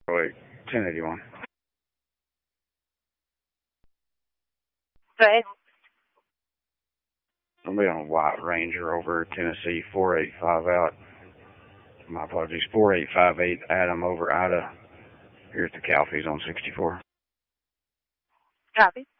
Wait, 1081. Right. I'll be on a White Ranger over Tennessee, 485 out. My apologies, 4858 Adam over Ida. Here at the Calfies on 64. Copy.